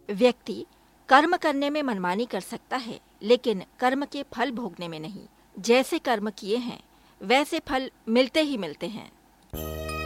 व्यक्ति कर्म करने में मनमानी कर सकता है, लेकिन कर्म के फल भोगने में नहीं। जैसे कर्म किए हैं वैसे फल मिलते ही मिलते हैं।